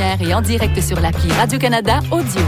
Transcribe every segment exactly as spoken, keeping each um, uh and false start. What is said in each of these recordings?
R et en direct sur l'appli Radio-Canada Audio.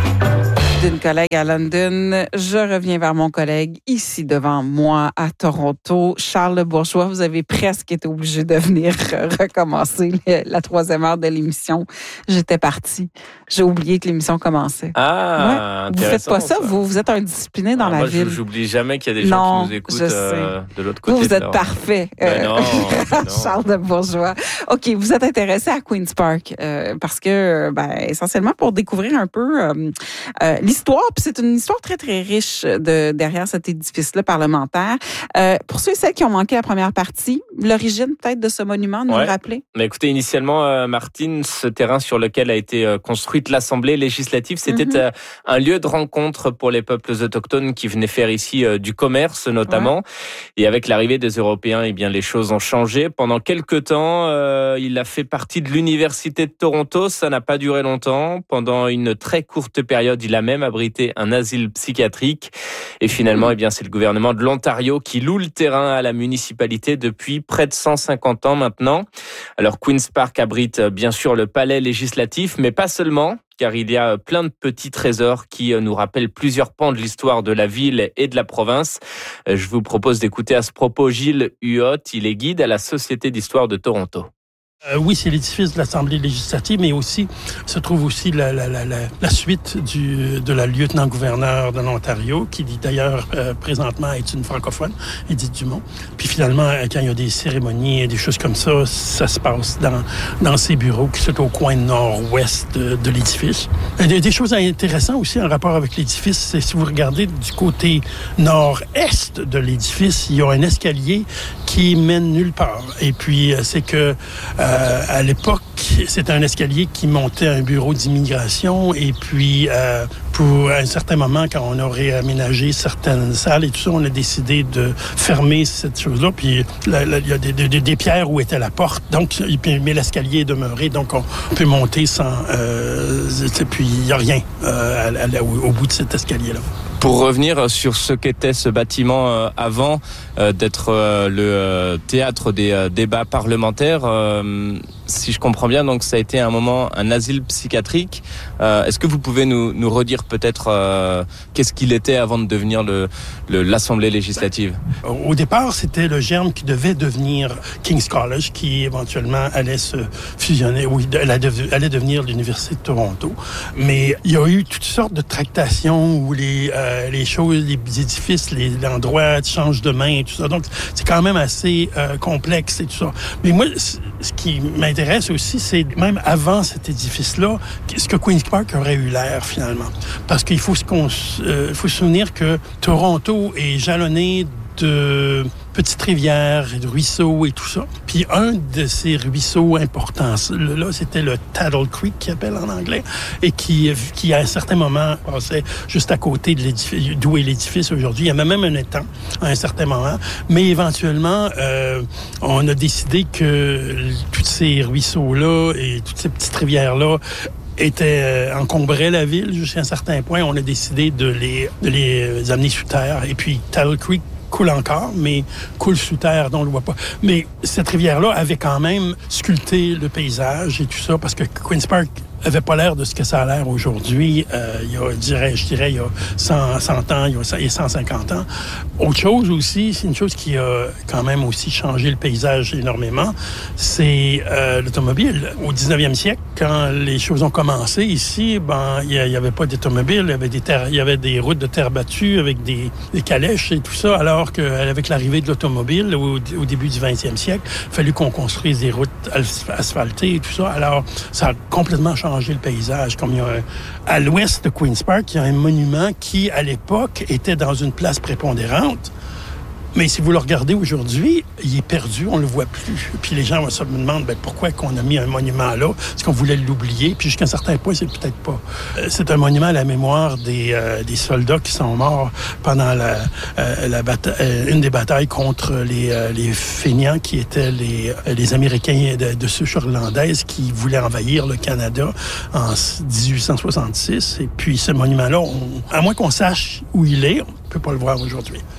D'une collègue à London, je reviens vers mon collègue ici devant moi à Toronto. Charles Bourgeois, vous avez presque été obligé de venir recommencer la troisième heure de l'émission. J'étais partie. J'ai oublié que l'émission commençait. Ah, ouais. Vous faites pas ça, ça. Vous, vous êtes indiscipliné dans ah, la moi, ville. J'oublie jamais qu'il y a des gens non, qui nous écoutent euh, de l'autre côté. Vous, vous de êtes leur... parfait. Ben non, ben non. Charles de Bourgeois. OK, vous êtes intéressé à Queen's Park euh, parce que, ben, essentiellement pour découvrir un peu euh, euh, l'histoire, puis c'est une histoire très, très riche de, derrière cet édifice-là parlementaire. Euh, pour ceux et celles qui ont manqué la première partie, l'origine peut-être de ce monument, nous ouais. le rappeler? Mais écoutez, initialement, euh, Martine, ce terrain sur lequel a été euh, construite l'Assemblée législative, c'était mm-hmm. euh, un lieu de rencontre pour les peuples autochtones qui venaient faire ici euh, du commerce notamment. Ouais. Et avec l'arrivée des Européens, eh bien, les choses ont changé. Pendant quelques temps, euh, il a fait partie de l'Université de Toronto. Ça n'a pas duré longtemps. Pendant une très courte période, il a même abrité un asile psychiatrique. Et finalement, eh bien, c'est le gouvernement de l'Ontario qui loue le terrain à la municipalité depuis près de cent cinquante ans maintenant. Alors, Queen's Park abrite bien sûr le palais législatif, mais pas seulement, car il y a plein de petits trésors qui nous rappellent plusieurs pans de l'histoire de la ville et de la province. Je vous propose d'écouter à ce propos Gilles Huot. Il est guide à la Société d'histoire de Toronto. Euh, oui, c'est l'édifice de l'Assemblée législative, mais aussi se trouve aussi la, la, la, la, la suite du, de la lieutenant-gouverneur de l'Ontario, qui dit d'ailleurs euh, présentement est une francophone, Edith Dumont. Puis finalement, quand il y a des cérémonies et des choses comme ça, ça se passe dans, dans ces bureaux qui sont au coin nord-ouest de, de l'édifice. Des, des choses intéressantes aussi en rapport avec l'édifice, c'est si vous regardez du côté nord-est de l'édifice, il y a un escalier qui mène nulle part. Et puis, c'est que euh, Euh, à l'époque, c'était un escalier qui montait à un bureau d'immigration et puis euh, pour un certain moment, quand on aurait aménagé certaines salles et tout ça, on a décidé de fermer cette chose-là. Puis là, là, il y a des, des, des pierres où était la porte, donc mais l'escalier est demeuré, donc on peut monter sans... Euh, puis il n'y a rien euh, à, à, au, au bout de cet escalier-là. Pour revenir sur ce qu'était ce bâtiment euh, avant euh, d'être euh, le euh, théâtre des euh, débats parlementaires, euh, si je comprends bien, donc ça a été un moment un asile psychiatrique. Euh, est-ce que vous pouvez nous, nous redire peut-être euh, qu'est-ce qu'il était avant de devenir le, le, l'Assemblée législative? Au départ, c'était le germe qui devait devenir King's College, qui éventuellement allait se fusionner, oui, allait devenir l'Université de Toronto. Mais il y a eu toutes sortes de tractations où les euh, les choses, les édifices, les endroits changent de main et tout ça. Donc, c'est quand même assez euh, complexe et tout ça. Mais moi, ce qui m'intéresse aussi, c'est même avant cet édifice-là, ce que Queen's Park aurait eu l'air finalement. Parce qu'il faut se, euh, faut se souvenir que Toronto est jalonné de petites rivières et de ruisseaux et tout ça. Puis un de ces ruisseaux importants, là, c'était le Tattle Creek, qu'ils appellent en anglais, et qui, qui à un certain moment, passait juste à côté de l'édifice, d'où est l'édifice aujourd'hui. Il y avait même un étang à un certain moment. Mais éventuellement, euh, on a décidé que tous ces ruisseaux-là et toutes ces petites rivières-là étaient, euh, encombraient la ville jusqu'à un certain point. On a décidé de les, de les amener sous terre. Et puis, Tattle Creek coule encore, mais coule sous terre, donc on le voit pas. Mais cette rivière-là avait quand même sculpté le paysage et tout ça, parce que Queen's Park avait pas l'air de ce que ça a l'air aujourd'hui, euh, il y a, je dirais, je dirais, il y a cent, cent ans, il y a cent cinquante ans. Autre chose aussi, c'est une chose qui a quand même aussi changé le paysage énormément, c'est euh, l'automobile. Au dix-neuvième siècle, quand les choses ont commencé ici, ben, il y avait pas d'automobile, il y avait des terres, il y avait des routes de terre battue avec des, des calèches et tout ça, alors qu'avec l'arrivée de l'automobile au, au début du vingtième siècle, il a fallu qu'on construise des routes asphaltées et tout ça. Alors, ça a complètement changé le paysage. Comme il y a un, à l'ouest de Queen's Park, il y a un monument qui, à l'époque, était dans une place prépondérante. Mais si vous le regardez aujourd'hui, il est perdu, on le voit plus. Puis les gens se demandent ben, pourquoi qu'on a mis un monument là, est-ce qu'on voulait l'oublier? Puis jusqu'à un certain point, c'est peut-être pas. Euh, c'est un monument à la mémoire des, euh, des soldats qui sont morts pendant la, euh, la bata- euh, une des batailles contre les, euh, les Fainéants, qui étaient les, les Américains de, de souche irlandaise qui voulaient envahir le Canada en dix-huit cent soixante-six. Et puis ce monument-là, on, à moins qu'on sache où il est, on peut pas le voir aujourd'hui.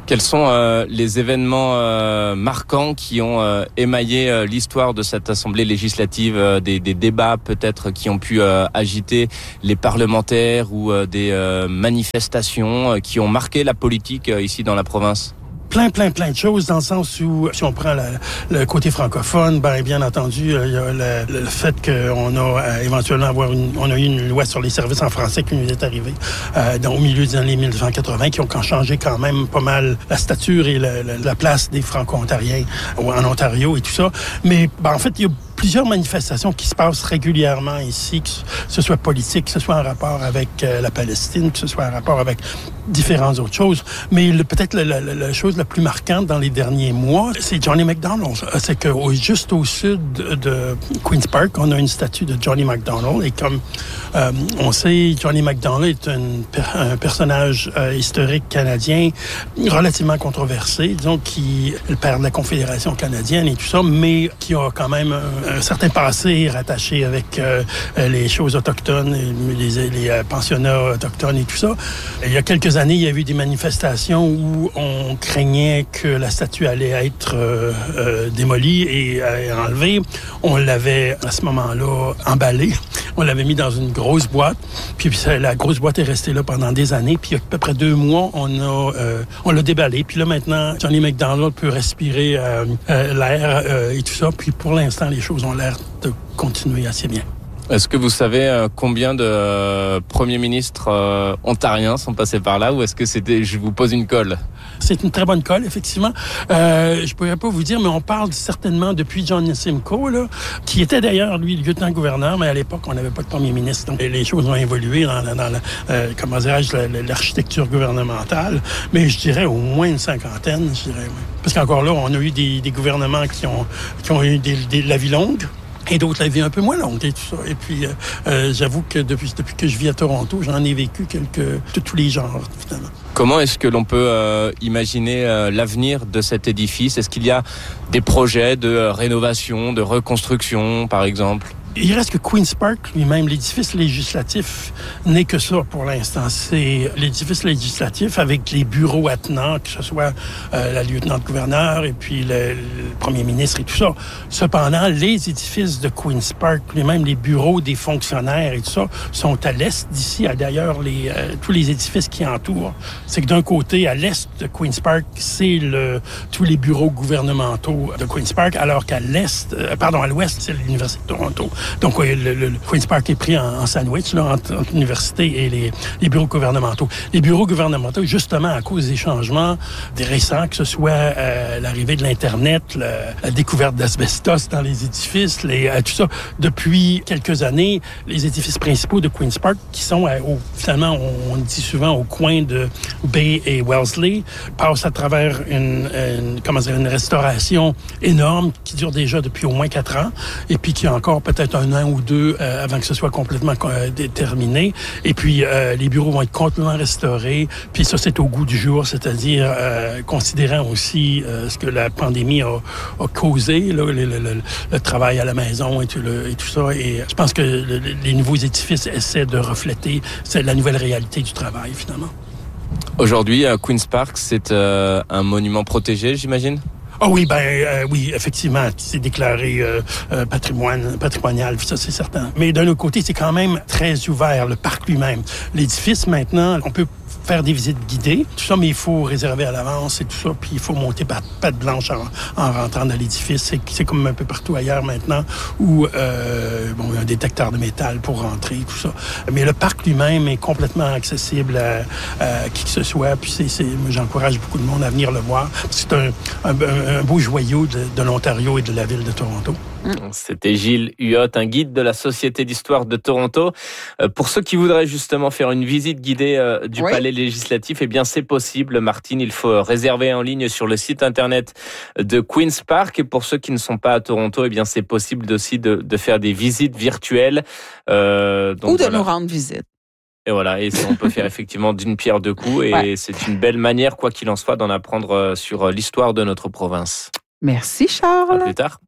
Quels sont euh, les événements euh, marquants qui ont euh, émaillé euh, l'histoire de cette assemblée législative, euh, des, des débats peut-être qui ont pu euh, agiter les parlementaires ou euh, des euh, manifestations euh, qui ont marqué la politique euh, ici dans la province? Plein, plein, plein de choses, dans le sens où, si on prend la, le côté francophone, ben, bien entendu, il y a le, le fait qu'on a euh, éventuellement avoir une, on a eu une loi sur les services en français qui nous est arrivée euh, dans, au milieu des années mille neuf cent quatre-vingts, qui ont changé quand même pas mal la stature et la, la, la place des Franco-Ontariens en Ontario et tout ça. Mais ben, en fait, il y a plusieurs manifestations qui se passent régulièrement ici, que ce soit politique, que ce soit en rapport avec euh, la Palestine, que ce soit en rapport avec différentes autres choses. Mais le, peut-être la, la, la chose la plus marquante dans les derniers mois, c'est Johnny MacDonald. C'est que au, juste au sud de, de Queen's Park, on a une statue de Johnny MacDonald. Et comme euh, on sait, Johnny MacDonald est une, un personnage euh, historique canadien relativement controversé, disons, qui est le père de la Confédération canadienne et tout ça, mais qui a quand même un, un certain passé rattaché avec euh, les choses autochtones, les, les euh, pensionnats autochtones et tout ça. Il y a quelques années, il y a eu des manifestations où on craignait que la statue allait être euh, euh, démolie et euh, enlevée. On l'avait, à ce moment-là, emballée. On l'avait mis dans une grosse boîte. Puis, puis la grosse boîte est restée là pendant des années. Puis, il y a à peu près deux mois, on a, euh, on l'a déballée. Puis là, maintenant, Johnny MacDonald peut respirer euh, euh, l'air euh, et tout ça. Puis, pour l'instant, les choses ont l'air de continuer assez bien. Est-ce que vous savez euh, combien de euh, premiers ministres euh, ontariens sont passés par là, ou est-ce que c'était, je vous pose une colle? C'est une très bonne colle, effectivement. Euh, je pourrais pas vous dire, mais on parle certainement depuis John Simcoe, là, qui était d'ailleurs, lui, lieutenant-gouverneur, mais à l'époque, on n'avait pas de premier ministre. Donc, les choses ont évolué dans, dans, dans la, euh, comment dirais-je, l'architecture gouvernementale. Mais je dirais au moins une cinquantaine, je dirais, oui. Parce qu'encore là, on a eu des, des gouvernements qui ont, qui ont eu des, des, la vie longue. Et d'autres la vie un peu moins longue et tout ça. Et puis, euh, euh, j'avoue que depuis, depuis que je vis à Toronto, j'en ai vécu quelques, de tous les genres, finalement. Comment est-ce que l'on peut euh, imaginer euh, l'avenir de cet édifice? Est-ce qu'il y a des projets de euh, rénovation, de reconstruction, par exemple? Il reste que Queen's Park lui-même, l'édifice législatif, n'est que ça pour l'instant. C'est l'édifice législatif avec les bureaux attenants, que ce soit euh, la lieutenant-gouverneur et puis le, le premier ministre et tout ça. Cependant, les édifices de Queen's Park, lui-même les bureaux des fonctionnaires et tout ça, sont à l'est d'ici. D'ailleurs, les, euh, tous les édifices qui entourent. C'est que d'un côté, à l'est de Queen's Park, c'est le, tous les bureaux gouvernementaux de Queen's Park, alors qu'à l'est, euh, pardon, à l'ouest, c'est l'Université de Toronto. Donc, oui, le, le, le Queen's Park est pris en, en sandwich là, entre, entre l'université et les, les bureaux gouvernementaux. Les bureaux gouvernementaux, justement, à cause des changements des récents, que ce soit euh, l'arrivée de l'Internet, la, la découverte d'asbestos dans les édifices, les, euh, tout ça, depuis quelques années, les édifices principaux de Queen's Park, qui sont, euh, au, finalement, on, on dit souvent au coin de Bay et Wellesley, passent à travers une, une, comment dire, une restauration énorme qui dure déjà depuis au moins quatre ans et puis qui a encore peut-être un an ou deux euh, avant que ce soit complètement euh, terminé. Et puis, euh, les bureaux vont être complètement restaurés. Puis ça, c'est au goût du jour, c'est-à-dire euh, considérant aussi euh, ce que la pandémie a, a causé, là, le, le, le, le travail à la maison et tout, le, et tout ça. Et je pense que le, les nouveaux édifices essaient de refléter la nouvelle réalité du travail, finalement. Aujourd'hui, Queen's Park, c'est euh, un monument protégé, j'imagine? Ah oh oui, ben euh, oui, effectivement, c'est déclaré euh, euh, patrimoine patrimonial, ça c'est certain. Mais d'un autre côté, c'est quand même très ouvert, le parc lui-même. L'édifice, maintenant, on peut faire des visites guidées, tout ça, mais il faut réserver à l'avance et tout ça, puis il faut monter par patte blanche en, en rentrant dans l'édifice. C'est, c'est comme un peu partout ailleurs maintenant, où euh, bon, il y a un détecteur de métal pour rentrer, tout ça. Mais le parc lui-même est complètement accessible à, à qui que ce soit, puis c'est, c'est, j'encourage beaucoup de monde à venir le voir. C'est un, un, un beau joyau de, de l'Ontario et de la ville de Toronto. C'était Gilles Huot, un guide de la Société d'histoire de Toronto. Euh, pour ceux qui voudraient justement faire une visite guidée euh, du oui. palais législatif, eh bien c'est possible, Martine. Il faut réserver en ligne sur le site internet de Queen's Park. Et pour ceux qui ne sont pas à Toronto, eh bien c'est possible aussi de, de faire des visites virtuelles. Euh, donc, Ou de voilà. nous rendre visite. Et voilà, et ça, on peut faire effectivement d'une pierre deux coups. Et ouais. c'est une belle manière, quoi qu'il en soit, d'en apprendre sur l'histoire de notre province. Merci Charles. À plus tard.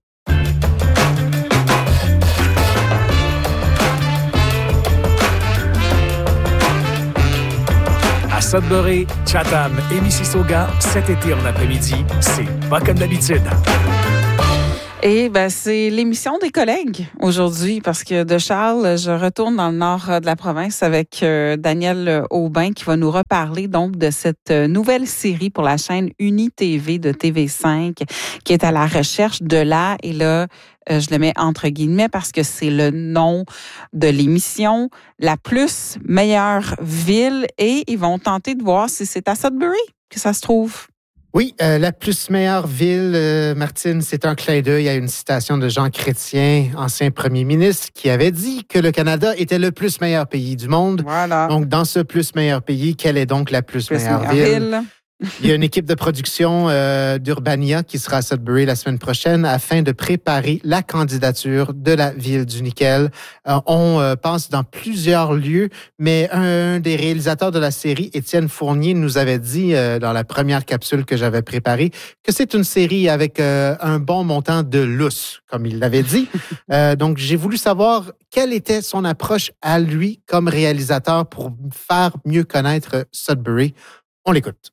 Sudbury, Chatham et Mississauga, cet été en après-midi, c'est pas comme d'habitude. Et ben c'est l'émission des collègues aujourd'hui parce que de Charles, je retourne dans le nord de la province avec euh, Daniel Aubin qui va nous reparler donc de cette nouvelle série pour la chaîne UniTV de T V cinq qui est à la recherche de la, et là euh, je le mets entre guillemets parce que c'est le nom de l'émission, la plus meilleure ville, et ils vont tenter de voir si c'est à Sudbury que ça se trouve. Oui, euh, la plus meilleure ville, euh, Martine, c'est un clin d'œil à une citation de Jean Chrétien, ancien premier ministre, qui avait dit que le Canada était le plus meilleur pays du monde. Voilà. Donc, dans ce plus meilleur pays, quelle est donc la plus, plus meilleure, meilleure ville? ville? Il y a une équipe de production euh, d'Urbania qui sera à Sudbury la semaine prochaine afin de préparer la candidature de la ville du nickel. Euh, on euh, passe dans plusieurs lieux, mais un des réalisateurs de la série, Étienne Fournier, nous avait dit euh, dans la première capsule que j'avais préparée que c'est une série avec euh, un bon montant de lousse, comme il l'avait dit. Euh, donc, j'ai voulu savoir quelle était son approche à lui comme réalisateur pour faire mieux connaître Sudbury. On l'écoute.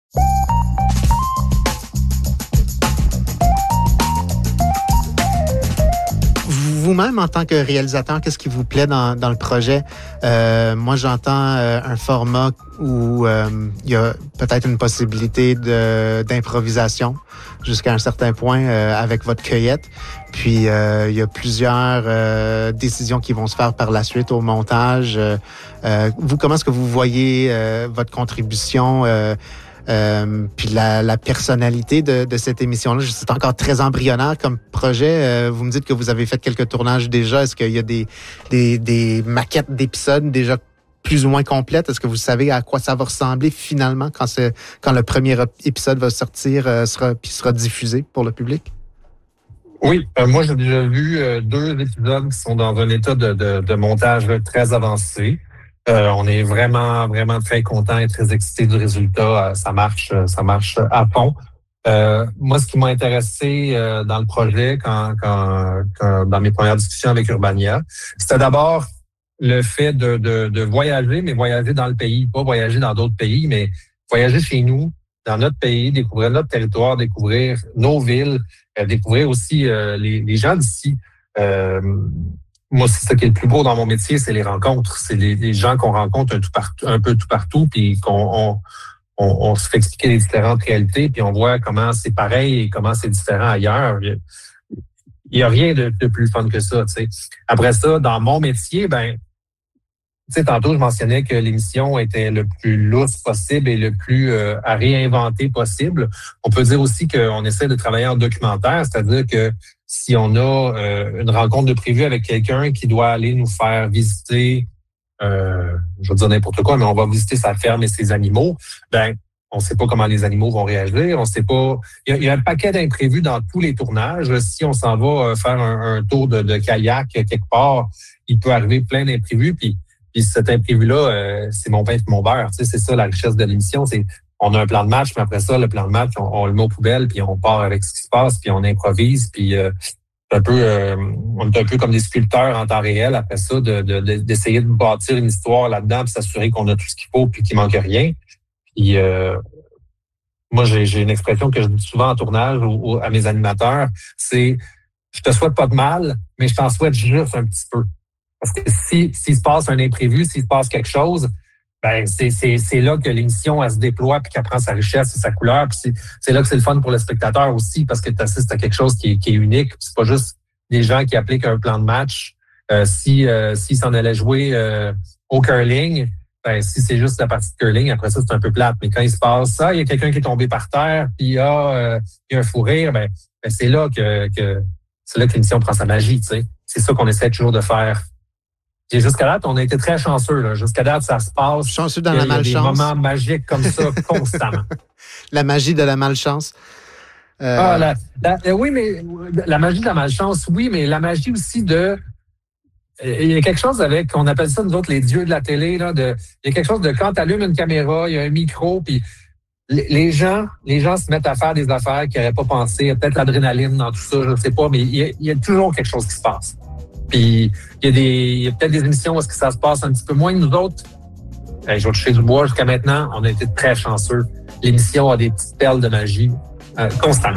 Vous-même, en tant que réalisateur, qu'est-ce qui vous plaît dans, dans le projet? Euh, moi, j'entends euh, un format où euh, il y a peut-être une possibilité de, d'improvisation jusqu'à un certain point euh, avec votre cueillette. Puis, euh, il y a plusieurs euh, décisions qui vont se faire par la suite au montage. Euh, euh, vous, comment est-ce que vous voyez euh, votre contribution euh, Euh, puis la, la personnalité de, de cette émission-là, c'est encore très embryonnaire comme projet. Euh, vous me dites que vous avez fait quelques tournages déjà. Est-ce qu'il y a des, des, des maquettes d'épisodes déjà plus ou moins complètes? Est-ce que vous savez à quoi ça va ressembler finalement quand, c'est, quand le premier épisode va sortir euh, sera, puis sera diffusé pour le public? Oui, euh, moi j'ai déjà vu euh, deux épisodes qui sont dans un état de, de, de montage très avancé. Euh, on est vraiment, vraiment très content et très excité du résultat. Euh, ça marche, ça marche à fond. Euh, moi, ce qui m'a intéressé euh, dans le projet, quand, quand, quand dans mes premières discussions avec Urbania, c'était d'abord le fait de, de, de voyager, mais voyager dans le pays, pas voyager dans d'autres pays, mais voyager chez nous, dans notre pays, découvrir notre territoire, découvrir nos villes, euh, découvrir aussi euh, les, les gens d'ici. Euh, Moi, c'est ça qui est le plus beau dans mon métier, c'est les rencontres. C'est les, les gens qu'on rencontre un, tout partout, un peu tout partout, puis qu'on on, on, on se fait expliquer les différentes réalités, puis on voit comment c'est pareil et comment c'est différent ailleurs. Il n'y a rien de, de plus fun que ça, tu sais. Après ça, dans mon métier, ben, tu sais, tantôt, je mentionnais que l'émission était le plus lousse possible et le plus euh, à réinventer possible. On peut dire aussi qu'on essaie de travailler en documentaire, c'est-à-dire que si on a euh, une rencontre de prévu avec quelqu'un qui doit aller nous faire visiter, euh, je vais dire n'importe quoi, mais on va visiter sa ferme et ses animaux, ben on ne sait pas comment les animaux vont réagir, on sait pas. Il y a, il y a un paquet d'imprévus dans tous les tournages. Si on s'en va faire un, un tour de, de kayak quelque part, il peut arriver plein d'imprévus. Puis, puis cet imprévu-là, euh, c'est mon pain et mon beurre. Tu sais, c'est ça la richesse de l'émission. C'est on a un plan de match, mais après ça, le plan de match, on, on le met aux poubelles, puis on part avec ce qui se passe, puis on improvise, puis euh, un peu, euh, on est un peu comme des sculpteurs en temps réel. Après ça, de, de, de, d'essayer de bâtir une histoire là-dedans, puis s'assurer qu'on a tout ce qu'il faut, puis qu'il manque rien. Puis euh, moi, j'ai, j'ai une expression que je dis souvent en tournage ou, ou à mes animateurs, c'est je te souhaite pas de mal, mais je t'en souhaite juste un petit peu. Parce que si s'il se passe un imprévu, s'il se passe quelque chose, ben c'est c'est c'est là que l'émission elle se déploie puis qu'elle prend sa richesse et sa couleur. Puis c'est c'est là que c'est le fun pour le spectateur aussi parce que tu assistes à quelque chose qui est qui est unique. Puis c'est pas juste des gens qui appliquent un plan de match. Euh, si euh, s'ils s'en allaient jouer euh, au curling, ben si c'est juste la partie de curling, après ça c'est un peu plate. Mais quand il se passe ça, il y a quelqu'un qui est tombé par terre, puis il y a euh, il y a un fou rire, ben, ben c'est là que que c'est là que l'émission prend sa magie. Tu sais, c'est ça qu'on essaie toujours de faire. Et jusqu'à date, on a été très chanceux. Là. Jusqu'à date, ça se passe. Chanceux dans la malchance. Il y a des moments magiques comme ça constamment. La magie de la malchance. Euh... Ah, la, la, oui, mais la magie de la malchance, oui, mais la magie aussi de... Il y a quelque chose avec, on appelle ça, nous autres, les dieux de la télé. Là, de, il y a quelque chose de quand tu allumes une caméra, il y a un micro, puis les gens, les gens se mettent à faire des affaires qu'ils n'auraient pas pensé. Il y a peut-être l'adrénaline dans tout ça, je ne sais pas, mais il y, a, il y a toujours quelque chose qui se passe. Puis il y a des, il y a peut-être des émissions où est-ce que ça se passe un petit peu moins. Nous autres, je vais toucher du bois jusqu'à maintenant, on a été très chanceux. L'émission a des petites perles de magie euh, constamment.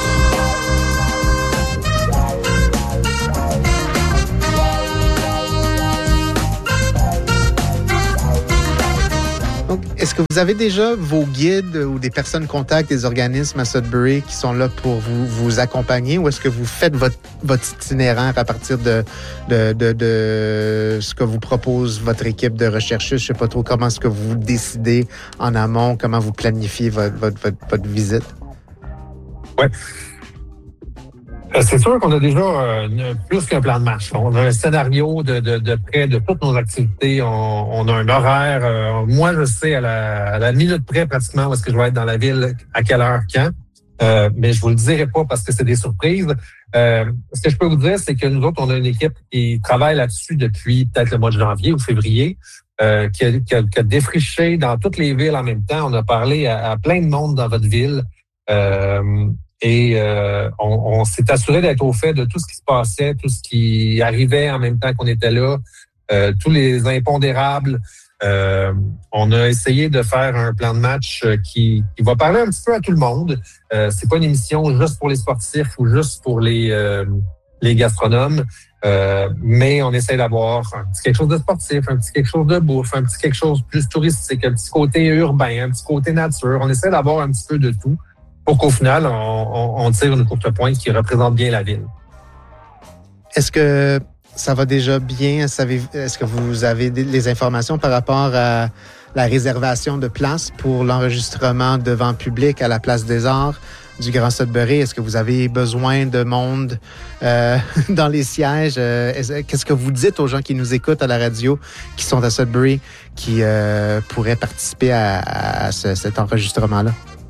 Donc, est-ce que vous avez déjà vos guides ou des personnes contacts, des organismes à Sudbury qui sont là pour vous, vous accompagner, ou est-ce que vous faites votre, votre itinéraire à partir de, de, de, de ce que vous propose votre équipe de recherchistes? Je ne sais pas trop comment est-ce que vous décidez en amont, comment vous planifiez votre, votre, votre, votre visite? Oui. C'est sûr qu'on a déjà euh, plus qu'un plan de match. On a un scénario de, de, de près de toutes nos activités. On, on a un horaire. Euh, moi, je sais à la, à la minute près pratiquement où est-ce que je vais être dans la ville, à quelle heure, quand. Euh, mais je vous le dirai pas parce que c'est des surprises. Euh, ce que je peux vous dire, c'est que nous autres, on a une équipe qui travaille là-dessus depuis peut-être le mois de janvier ou février, euh, qui, a, qui, a, qui a défriché dans toutes les villes en même temps. On a parlé à, à plein de monde dans votre ville. Euh, Et euh, on, on s'est assuré d'être au fait de tout ce qui se passait, tout ce qui arrivait en même temps qu'on était là, euh, tous les impondérables. Euh, on a essayé de faire un plan de match qui, qui va parler un petit peu à tout le monde. Euh, c'est pas une émission juste pour les sportifs ou juste pour les, euh, les gastronomes, euh, mais on essaie d'avoir un petit quelque chose de sportif, un petit quelque chose de bouffe, un petit quelque chose plus touristique, un petit côté urbain, un petit côté nature. On essaie d'avoir un petit peu de tout, pour qu'au final, on, on, on tire une courte pointe qui représente bien la ville. Est-ce que ça va déjà bien? Est-ce que vous avez des informations par rapport à la réservation de places pour l'enregistrement devant public à la Place des Arts du Grand Sudbury? Est-ce que vous avez besoin de monde euh, dans les sièges? Euh, qu'est-ce que vous dites aux gens qui nous écoutent à la radio, qui sont à Sudbury, qui euh, pourraient participer à, à ce, cet enregistrement-là?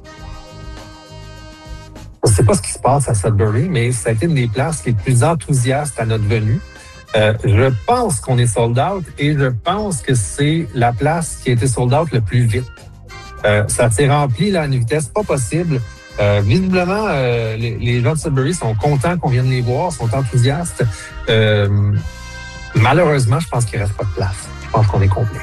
Je ne sais pas ce qui se passe à Sudbury, mais ça a été une des places les plus enthousiastes à notre venue. Euh, je pense qu'on est sold out et je pense que c'est la place qui a été sold out le plus vite. Euh, ça s'est rempli là, à une vitesse pas possible. Euh, visiblement, euh, les, les gens de Sudbury sont contents qu'on vienne les voir, sont enthousiastes. Euh, malheureusement, je pense qu'il ne reste pas de place. Je pense qu'on est complet.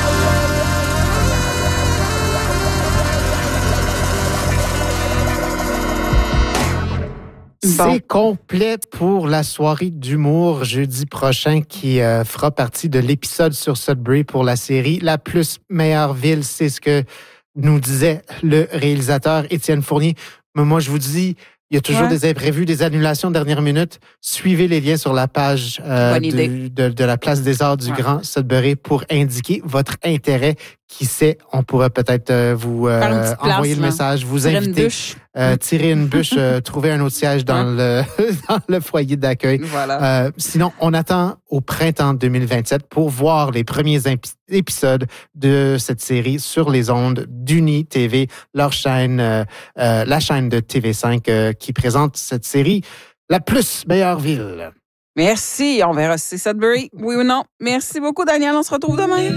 Bon. C'est complet pour la soirée d'humour jeudi prochain qui euh, fera partie de l'épisode sur Sudbury pour la série La plus meilleure ville. C'est ce que nous disait le réalisateur Étienne Fournier. Mais moi, je vous dis, il y a toujours ouais. des imprévus, des annulations de dernière minute. Suivez les liens sur la page euh, du, de, de la Place des Arts du ouais. Grand Sudbury pour indiquer votre intérêt. Qui sait, on pourra peut-être euh, vous euh, envoyer le message, vous tirer inviter, une euh, tirer une bûche, euh, trouver un autre siège dans, ouais. le, dans le foyer d'accueil. Voilà. Euh, sinon, on attend au printemps deux mille vingt-sept pour voir les premiers impi- épisodes de cette série sur les ondes d'Uni T V, leur chaîne, euh, euh, la chaîne de T V cinq euh, qui présente cette série, La plus meilleure ville. Merci. On verra si c'est Sudbury, oui ou non. Merci beaucoup, Daniel. On se retrouve demain.